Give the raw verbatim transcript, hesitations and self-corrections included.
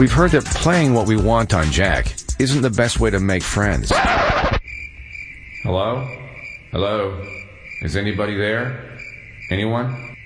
We've heard that playing what we want on Jack isn't the best way to make friends. Hello? Hello? Is anybody there? Anyone?